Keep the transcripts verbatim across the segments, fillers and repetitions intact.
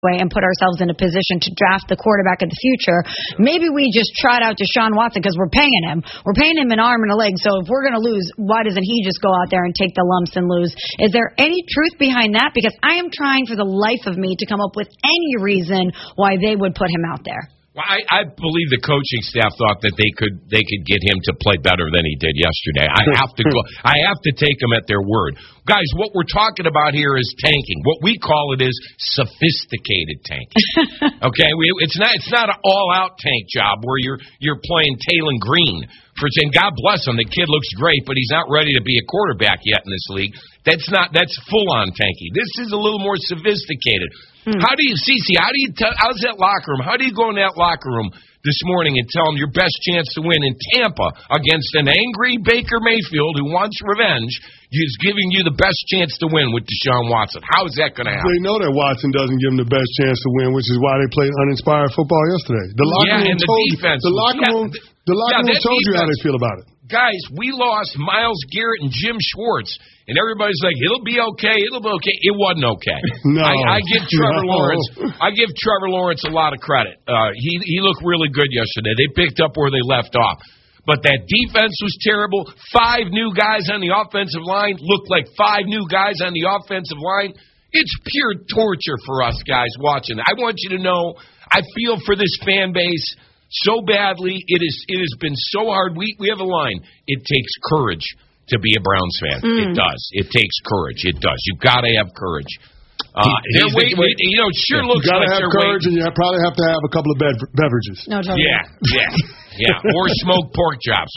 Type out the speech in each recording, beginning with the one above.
way and put ourselves in a position to draft the quarterback of the future. Maybe we just trot out Deshaun Watson because we're paying him. We're paying him an arm and a leg. So if we're going to lose, why doesn't he just go out there and take the lumps and lose? Is there any truth behind that? Because I am trying for the life of me to come up with any reason why they would put him out there. Well, I, I believe the coaching staff thought that they could they could get him to play better than he did yesterday. I have to go. I have to take them at their word, guys. What we're talking about here is tanking. What we call it is sophisticated tanking. Okay, we, it's not it's not an all out tank job where you're you're playing Taylon Green for saying God bless him. The kid looks great, but he's not ready to be a quarterback yet in this league. That's not that's full on tanking. This is a little more sophisticated. Hmm. How do you, Cece, how do you tell, how's that locker room? How do you go in that locker room this morning and tell them your best chance to win in Tampa against an angry Baker Mayfield who wants revenge is giving you the best chance to win with Deshaun Watson? How is that going to happen? They know that Watson doesn't give them the best chance to win, which is why they played uninspired football yesterday. The locker yeah, room and the told defense. You, the locker yeah, room, the locker yeah, room told defense, you how they feel about it. Guys, we lost Myles Garrett and Jim Schwartz, and everybody's like, it'll be okay, it'll be okay. It wasn't okay. No. I, I give Trevor no. Lawrence I give Trevor Lawrence a lot of credit. Uh, he, he looked really good yesterday. They picked up where they left off. But that defense was terrible. Five new guys on the offensive line looked like five new guys on the offensive line. It's pure torture for us guys watching. I want you to know I feel for this fan base so badly. It is. It has been so hard. We we have a line. It takes courage to be a Browns fan. Mm. It does. It takes courage. It does. You've got to have courage. Uh, they're waiting. Wait, you know, it sure yeah, looks you gotta like have they're courage, waiting. and you probably have to have a couple of bev- beverages. No, totally. Yeah, yeah, yeah. Or smoked pork chops.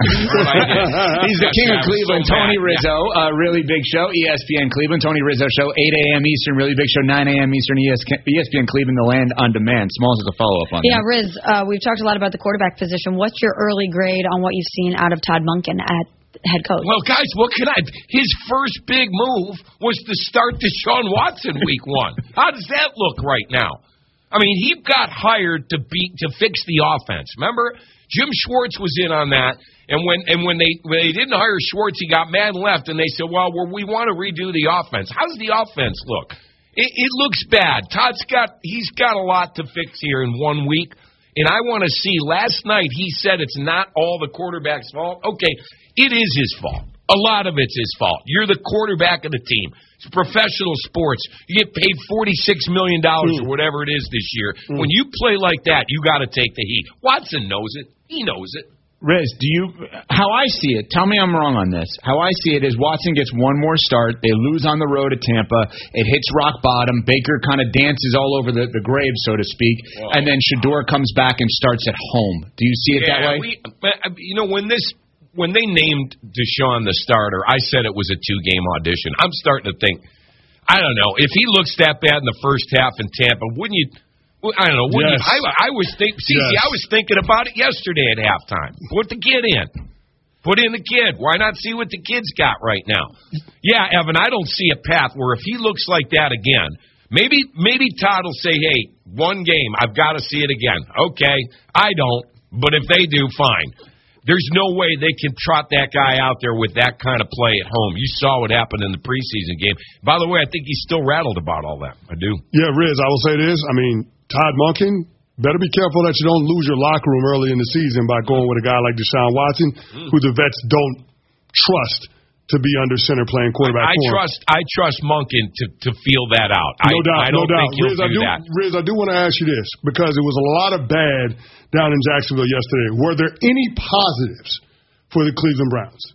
He's the king of Cleveland, so Tony bad. Rizzo. Yeah. Uh, really big show, E S P N Cleveland. Tony Rizzo show, eight a.m. Eastern. Really big show, nine a.m. Eastern. E S P N Cleveland, The Land on Demand. Smalls is a follow up on yeah, that. Riz, uh, we've talked a lot about the quarterback position. What's your early grade on what you've seen out of Todd Monken at head coach? Well, guys, what can I? His first big move was to start Deshaun Watson week one. How does that look right now? I mean, he got hired to beat to fix the offense. Remember, Jim Schwartz was in on that, and when and when they when they didn't hire Schwartz, he got mad and left, and they said, "Well, well we want to redo the offense." How's the offense look? It, it looks bad. Todd's got he's got a lot to fix here in one week, and I want to see. Last night he said it's not all the quarterback's fault. Okay. It is his fault. A lot of it's his fault. You're the quarterback of the team. It's professional sports. You get paid forty-six million dollars mm. or whatever it is this year. Mm. When you play like that, you got to take the heat. Watson knows it. He knows it. Riz, do you? How I see it, tell me I'm wrong on this. How I see it is Watson gets one more start. They lose on the road at Tampa. It hits rock bottom. Baker kind of dances all over the, the grave, so to speak. Whoa. And then Shedeur comes back and starts at home. Do you see it yeah, that way? We, you know, when this... When they named Deshaun the starter, I said it was a two-game audition. I'm starting to think, I don't know, if he looks that bad in the first half in Tampa, wouldn't you? I don't know. Wouldn't yes. you, I, I was think, see, yes. see, I was thinking about it yesterday at halftime. Put the kid in. Put in the kid. Why not see what the kid's got right now? Yeah, Evan, I don't see a path where if he looks like that again, maybe maybe Todd will say, hey, one game, I've got to see it again. Okay, I don't, but if they do, fine. There's no way they can trot that guy out there with that kind of play at home. You saw what happened in the preseason game. By the way, I think he's still rattled about all that. I do. Yeah, Riz, I will say this. I mean, Todd Monken, better be careful that you don't lose your locker room early in the season by going with a guy like Deshaun Watson, mm. who the vets don't trust to be under center playing quarterback. I, I trust I trust Monken to, to feel that out. No I, doubt, I don't no doubt. think he'll Riz, do I do, that. Riz, I do want to ask you this, because it was a lot of bad down in Jacksonville yesterday. Were there any positives for the Cleveland Browns?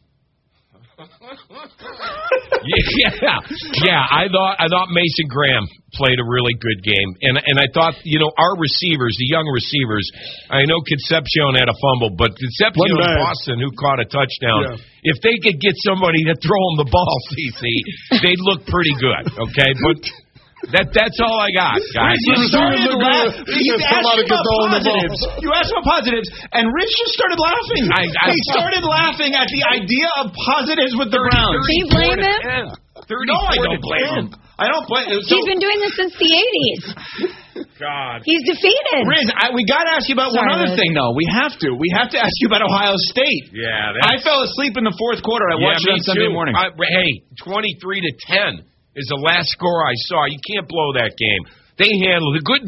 yeah, yeah. I thought I thought Mason Graham played a really good game, and and I thought, you know, our receivers, the young receivers. I know Concepcion had a fumble, but Concepcion in Boston, who caught a touchdown. Yeah. If they could get somebody to throw him the ball, C C, they'd look pretty good. Okay, but. That that's all I got, guys. You started laughing. You asked about positives. You asked about positives, and Rich just started laughing. I, I, he started laughing at the idea of positives with the Browns. Do you blame him? No, I don't blame him. I don't blame him. So, he's been doing this since the eighties. God. He's defeated. Riz, I, we got to ask you about Sorry, one other Riz. thing, though. We have to. We have to ask you about Ohio State. Yeah. I fell asleep in the fourth quarter. I yeah, watched it on Sunday too. morning. I, hey, twenty-three to ten. Is the last score I saw. You can't blow that game. They handle the good